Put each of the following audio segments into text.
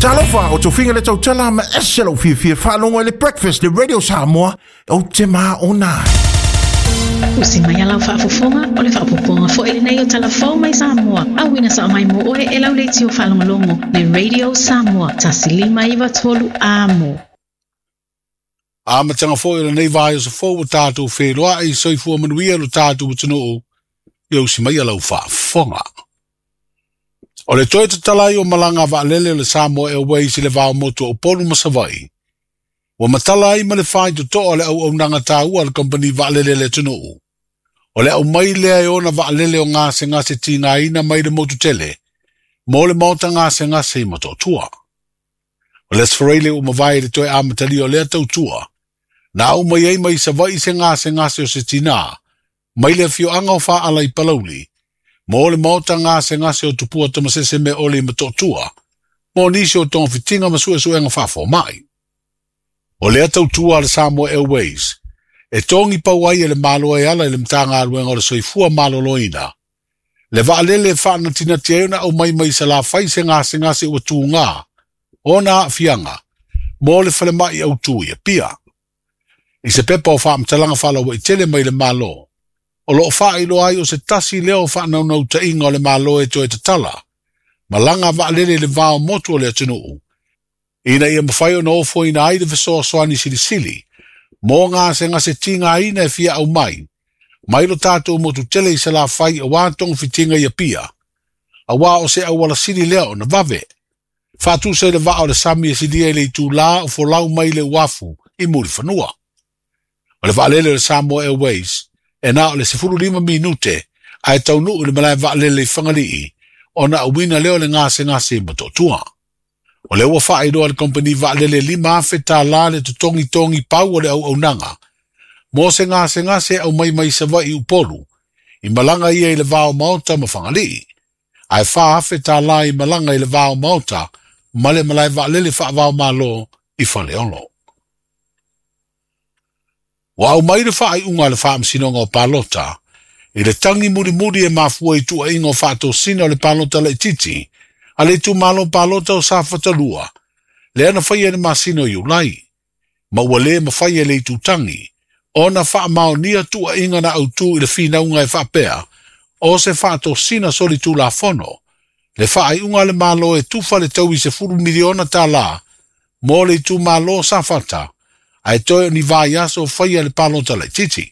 Talofa o tofinga le tau tala ma eselo fia whanongo le breakfast le radio Samoa o te maa ona. Usi mai alau whaafofonga o le whaapoponga fo ele nei o talafou mai Samoa. Awina sa mai mo oe e lau leiti o whalongolongo le radio Samoa. Tasilima iwa tolu amo. Amatanga fo ele nei vai o sa fo o tātou wheroa e soifua manuia lo tātou utano o usi mai alau whaafonga. O le toi te talai o malanga wa alele le Samoa Airways i le vao moto o polu masawai. Wa matalai ma le whai to toa le au nanga tāua le company wa alele le tunu. O le au mai lea e ona wa alele o ngase tina ina mai le motu tele. Mo le mauta ngase i mato tua. O le sfareile o mawai le toi amatali o lea tau tua. Na au mai ei mai savai se ngase o se tina. Mai le fio anga o wha ala i palauli. Mo le mauta ngase o tupua tamasese me ole mato tua. Mo nisi o ton fitinga masue enga whafo mai. O lea tau tua le Samoa Airways. E tongi pauai e le malo e ala i le mtanga aluenga o le soifua malo loina. Le vaalele whaana tina tiauna au mai sa la fai se ngase ua tu ngā. O na fianga. Mo le whale mai au tu ia pia. I se pepa o wha mtalanga whala wa i tele mai le malo. O lo wha ilo ai o se tasi leo wha nau ta inga o le malo e toi te tala. Malanga vaalele le vao motu o le atunuu. Ina ia mawhai o na ofo ina aide vesoa soani sili. Mo ngase tinga ina e fia au mai. Mai lo tātou motu tele i se la whai a wātong fitinga ia pia. A wā o se awala sili leo na vave. Whātu se le vā o le sami e sili e le i tū la o folau mai le wafu i muri whanua. O le vaalele le Samoa Airways. E na o le 15 minute ai tau nuu le malai vaalele i whangalii. O na awina leo le ngase mato tua. O le ua wha idoa le company vaalele 5 awheta la le tongi pau o le au nanga. Mo se ngase au mai sawa i upolu. I malanga ia i le vao mauta ma whangalii. Ai wha awheta la i malanga i le vao mauta ma le malai vaalele wha vao malo i whaleolo. Wa au mai le wha i unga le wha msinonga o palota. I le tangi muri e mafua i tua ingo whato sina o le palota le titi. A le tu malo palota o sa whatalua. Le ana whai ane masino i ulai. Ma ua le ma whai le tu tangi. O na wha mao nia tua inga na au tu i le whina unga e whapea. O se whato sina soli tu la fono. Le wha i unga le malo e tufa le tau i se 4 miliona ta la. Mo le tu malo sa whata. Ai toi ni vai aso whaia le palota le titi.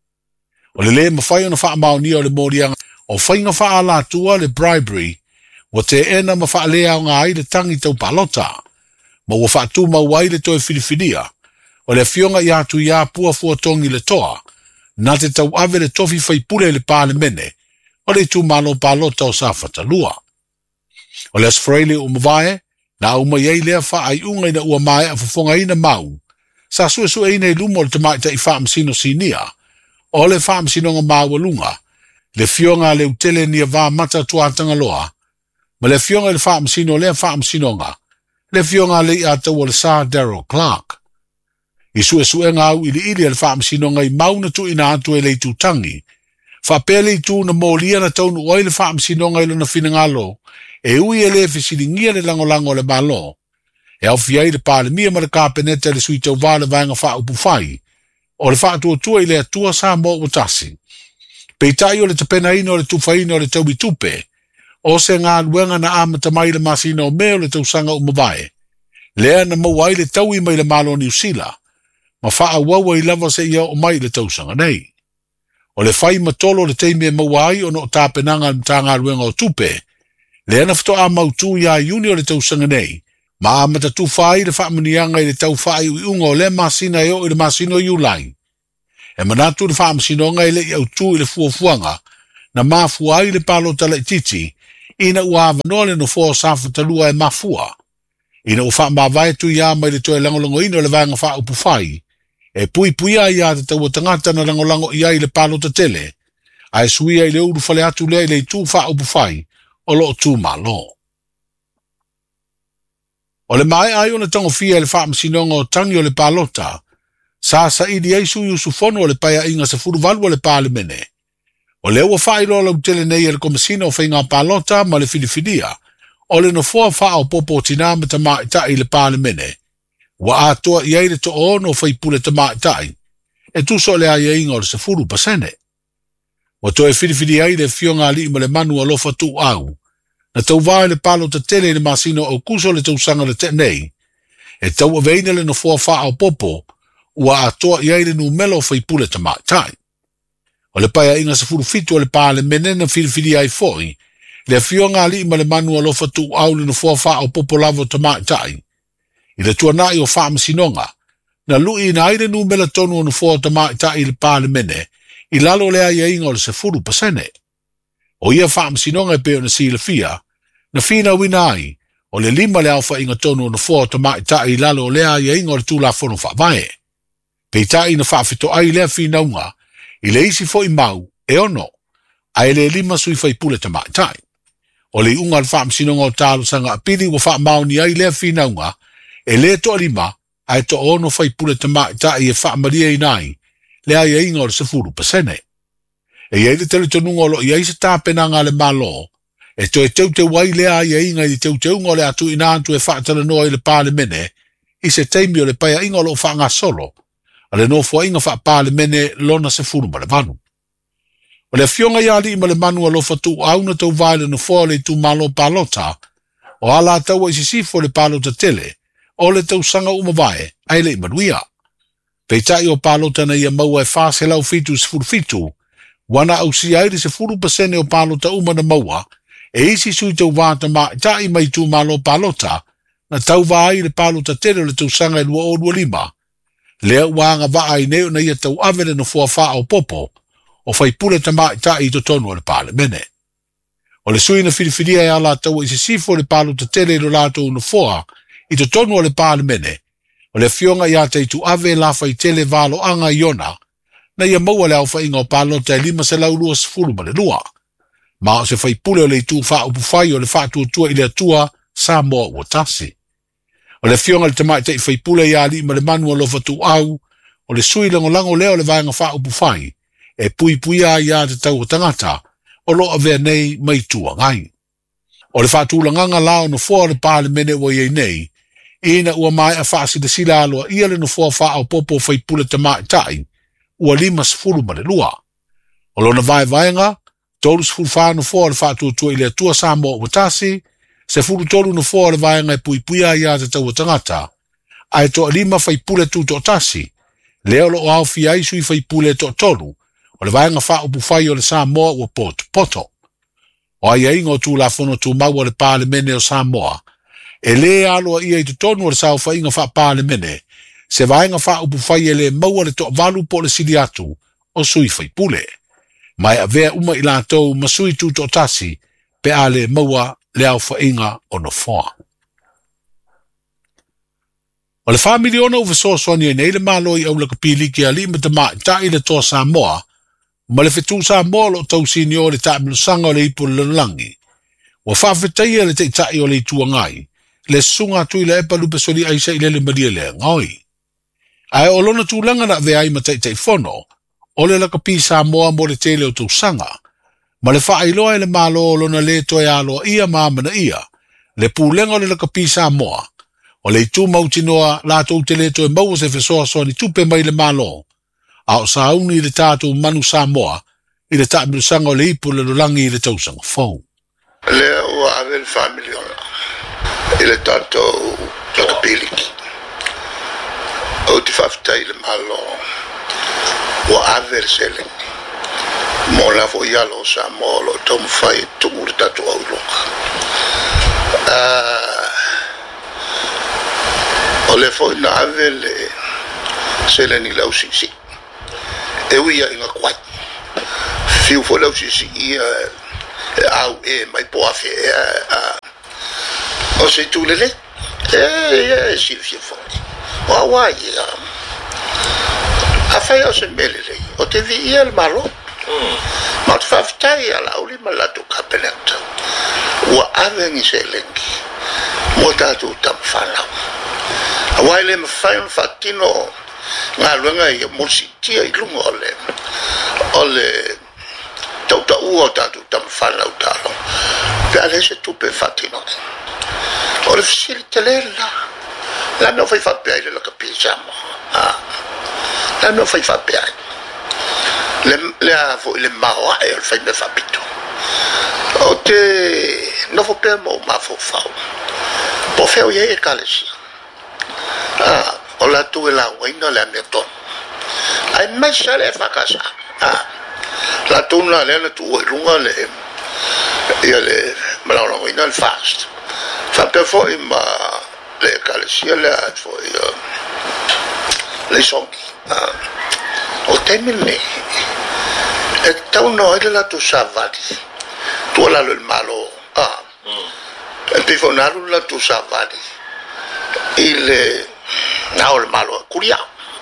O le ma whaia na wha mao nia o le morianga. O whainga wha ala tua le bribery. Wa te ena ma wha lea o ngā ai le tangi tau palota. Ma ua wha tu ma wai le toi whiriwhiria. O le fionga i atu i a pua fuatongi le toa. Na te tau ave le tofi whaipule le pāle mene. O le tu malo palota o sa whatalua. O le asfraile o mwae. Na uma iei lea wha ai unga ina ua mai a fufonga ina mau. Sa sue ina i lumo le tamaita i wha msino sinia. O le wha msino ngā māwalunga. Le fionga le utele ni a wā mata tuatanga loa. Ma le fionga le wha msino le wha msino ngā. Le fionga le i ata wa le Sir Darrell Clark. I sue ngā au ili le wha msino ngā i mauna tu ina atu e le tu tangi. Wha pele i tu na mōlia na taunu oi le wha msino ngā ilo na fina ngalo. E ui e le fisiringia le langolango le malo. E au fiai le pāle mia ma le kāpeneta le sui tau vāle vaenga wha upu whai. O le wha tua i le atua sa mō watasi. Peitai o le tapena ino o le tufaina o le taubi tupe. O se ngā luenga na amata mai le masina o meo le tausanga umawae. Lea na mawai le tau i mai le malo New Zealand. Ma wha wawa i lava se ia o mai le tausanga nei. O le whai matolo le teime mawai o no tāpenanga mta ngā luenga o tupe. Lea na fto a mautu ia iuni o le tausanga nei. Ma amata tu whai le whaamanianga i le tau whai ui unga o le masina e o i le masino i ulai. E manatu le whaamasino i le i au tu i le fuafuanga. Na mafua i le palota le titi. Ina ua avanoa le no fua safa talua e mafua. Ina ufa mawai tu ia mai le toe langolongo ino le vanga wha upu whai. E pui a ia te tau tangata na langolango ia i le palota tele. Ai suia i le uru fale atu lea i le tu wha upu whai. O lo tu malo. O le mai ai ona tango fia le wha masinonga o tangi o le palota. Sa idi ai sui usufono o le paya inga sa furuvalu o le pale mene. O le ua whailo lau tele nei e le komisina o whainga palota ma le whiriwhiria. Ole no fua faa o popo tina ma tamai tai le pāle mene. Wa atoa iei le to ono fai pule tamai tai. E tu so le aia inga o le 10%. Wa toe whiriwhiri ai le fionga li ma le manu alofa tu au. Na tau vai le palo te tele le masino o kuso le tau sanga le te nei. E tau aveina le no fua faa o popo. Wa atoa iei le numelo fai pule tamai tai. O le paia inga 10 o le pāle mene na whiriwhiri ai foi. Le fionga li ma le manu alofa tu au le no fua faa o popo lavo tamai tai. I le tuanai o wha masinonga, na lui na aire nu mela tonu o no fua tamai tai le pāle mene, i lalo lea ia inga o le 10%. O ia wha masinonga e peo na si le fia, na fina wina ai, o le 5 le alfa inga tonu o no fua tamai tai i lalo lea ia inga o le tula fono wha vae. Pei tai na wha fito ai lea fina unga, i le isi fo i mau, e ono, ai le 5 sui fai pule tamai tai. O le unga le wha masinonga o talo sanga apiri wa wha mauni ai lea fina unga, e le to alima, ai to ono fai pule tamai tai e wha maria inai, le ai inga o le 10%. E iei le tele tonunga lo iei se tāpenanga le malo, e to e teu te wai le ai inga i teu te unga le atu ina antu e wha tala noa i le pāle mene, i se teimi o le paia inga lo wha ngā solo, a le nofua inga wha pāle mene lona 10 ma le manu. O le fionga iali ma le manu alo fatu au na tau vaile no fua le tu malo palota, o ala tau i sisifo le palota tele, o le tau sanga umavae, ai le manuia. Peitai o palota na ia maua e whase lau fitu se fitu, wana au si aire se 10% o palota uma na maua, e isi sui tau vāta ma tai mai tu malo palota, na tau vai le palota tele le tau sanga e lua o lua 5. Lea wanga vai neo na ia tau avele no fua wha o popo, o fai pule tamai tai i to tonu o le pale mene. O le sui na whiriwhiria e ala tau i se sifo le palota tele lo lato no fua, i to tonu o le pāle mene, o le fionga ia te tu ave la fai tele valo anga iona, na ia maua le au fai inga o palota e 5 se lau lua 10 ma le lua. Ma o se fai pule o le tu wha upu fai o le wha tua i le atua Samoa ua tasi. O le fionga le tamai te fai pule ia li ma le manua lo fatu au, o le sui lango leo le vaenga wha upu fai, e pui puia ia te tau o tangata, o lo avea nei mai tua ngai. O le whātūlanganga lao no fua le pāle mene wa iei nei, ina ua mai a whaasi de sila aloa ia le no fua wha au popo fai pule tamai tai, ua 5 ma le lua. O lona vaenga, tolu 10 no fua le whātua i le atua Samoa ua tasi, se 10 no fua le vaenga e pui puia ia te tau o tangata, ai toa 5 fai pule tu to tasi, leo lo au fia isu i fai pule to tolu, o le vaenga wha upu fai o le Samoa ua poto. O ai ingo tu la fono tu maua le pāle mene o Samoa, e le aloa ia i tu tonu o le sao wha inga wha pāle mene, se vaenga wha upu fai e le maua le to valu po le sili atu o sui fai pule. Mai a vea uma i la tau masui tu to tasi, pe a le maua le au wha inga o no foa. O le whamiliona uwe so soani e nei le maloi au la kapiliki a lima te mai tai le toa Samoa, ma le fetu Samoa lo tau sini o le taimilo sanga o le ipu le langi. Wa whawhetai e le te tai o le itua ngai, le sunga tui le epa lupe soli aisa i le maria le ngoi. Ai o lona tūlanga na vea i ma tei fono, o le lakapi Samoa mo le tele o tau sanga, ma le wha ailoa e le malo o lona le toi aloa ia maamana ia, le pūlenga o le lakapi Samoa, o le itu mautinoa la tau te le toi maua se fesoa soani tupe mai le malo, a o sauni i le tātou manu Samoa, i le taimilo sanga o le ipu le lulangi i le tausanga fau. Le o ave le familiona, i le tātou lakapiliki. O te whawhitai le malo, o ave le selengi. Mo la fo ialo Samoa lo tomu whai tumu le tātou au loka. O le fo ina ave le selengi lau sisi. E uia inga kwai. Fiu fo lau sisi ia au e mai poafe o se tūlele. Silfia fo. O awa ia. A whai o se melele. O te vi ia le malo. Ma te whawhitai a lauri ma lato kapenekta. Ua avengi se lengi. Mo tātou tam whanau. A waile ma whain whatino ngā luenga i a morsitia i lunga o le tau ua tatu tam whanau talo. Pe ale se tupe whatino. O le fisiri te lela. La no fai whapea ile la kapisamo. La no fai whapea. Le a fo ile maua e o fai me whapito. O te no fo pea mo ma fo fau. Po feo ye e kalesia. O la tu e la waina le a mea ton. Ai mesa le whakasa. La tuna le na tu e runga le ia le malaura waina le fast. Whapea fo i ma le kalesia le a fo i le songi. O te mene e tau no ele la tu savati. Tu la lo malo. E pifonaru la tu savati. Il no il malo curia.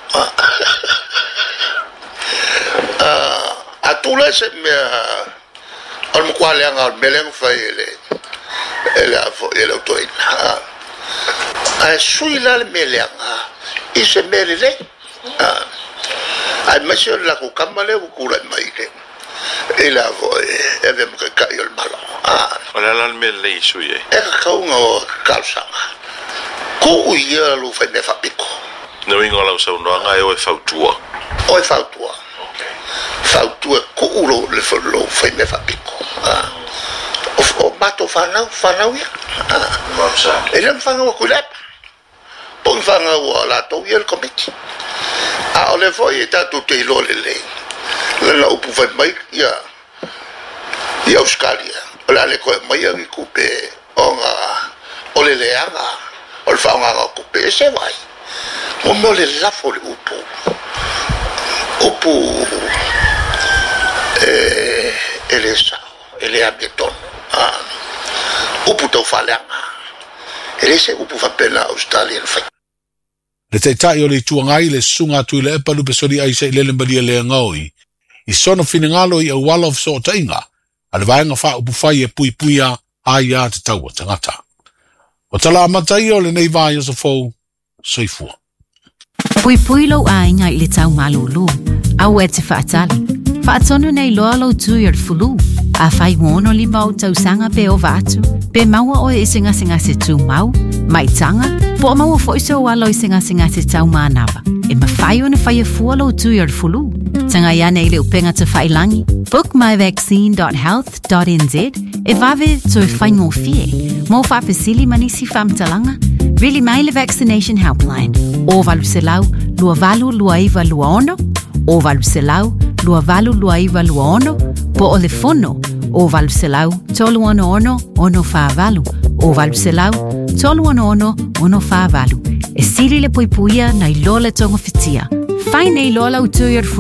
A tu le se me al quale al beleng fa ele a fo ele autoina. A sui la melanga. I se merele. Ai masio la ku kamale ku la mai ke. Ela voi e vem che caio il malo. Ora la mele sui. E ka unga kalsa. Ku ia lu fa me fa pico. No ingo la so no nga e fautua. O fautua. Fautua ku lo le fa me fa pico. O mato fanau ia. Mamsa. Ele fanga ku la. Poi fanga la to ia il comiti. O le foi ta tutte i lole le. La upu fai mai ia Australia. La le koe mai angi kupe o le leanga o le whaonga kupe se vai. Mo me o le lafo le upu. Upu ele sao, ele abeton. Upu tau whaleanga. Ele se upu whapena Australia fai. Le teitai o le tuangai le sunga tui le epalu pesori aise i lele maria le ngaoi. I sono finangalo i awala of so tainga. Ale vaenga wha upu whai e pui puia ai a te tau o tangata. O tala amatai o le nei vai o sa fau, soifua. Pui pui lau ainga i le tau malulu. Au e te whaatali. Whaatonu nei loa lau tui ar fulu. A whai wono li mau tau sanga pe o vatu. Pe maua o e singa se tu mau. Mai tanga. Po maua fo iso walo i singa se tau manawa. E ma whai o na whai e fua lau tui ar fulu. Tanga ia nei le upenga te whailangi. Book myvaccine.health.nz. E vave to e whaingo fie. Mo whapesili manisi whamtalanga. Really mai le vaccination helpline. O valu se lau, lua valu, lua iwa, lua ono. O valu se lau, lua valu, lua iwa, lua ono. Po o le fono. O valu se lau, tolu ono ono, ono wha valu. O valu se lau, tolu ono ono, ono wha valu. E siri le poipuia na i lola tonga fitia. Whai nei lola utui ar